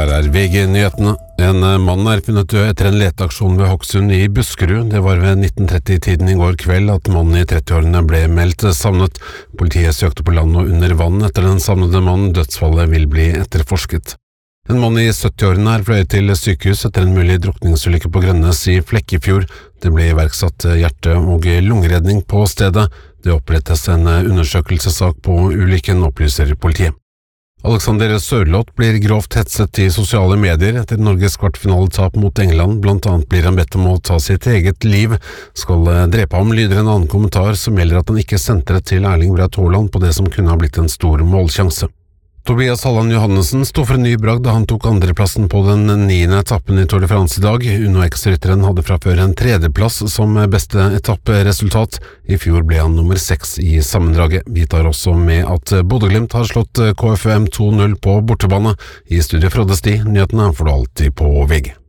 Her VG-nyhetene. En mann funnet død etter en leteaksjon ved Hokksund i Buskerud. Det var ved 19:30-tiden i går kveld at mannen i 30-årene ble meldt savnet. Politiet søkte på land og under vann etter den savnede mannen. Dødsfallet vil bli etterforsket. En mann i 70-årene fløyet til sykehus etter en mulig drukningsulykke på Grønnes i Flekkefjord. Det ble iverksatt hjerte- og lungeredning på stedet. Det opprettes en undersøkelsessak på ulykken, opplyser politiet. Alexander Sørloth blir grovt hetset i sosiale medier etter Norges kvartfinaletap mot England. Blant annet blir han bedt om å ta sitt eget liv. Skal drepe ham, lyder en annen kommentar som gjelder at han ikke sentret til Erling Braut Haaland på det som kunne ha blitt en stor målsjanse. Tobias Halland Johannessen sto for en ny bragd da han tok andreplassen på den 9. etappen i Tour de France i dag. Uno X-rytteren hadde fra før en 3.-plass som beste etapperesultat. I fjor ble han nummer 6 i sammendraget. Vi tar også med at Bodø/Glimt har slått KFUM 2-0 på bortebane. I studio Frode Sti, nyhetene får du alltid på VG.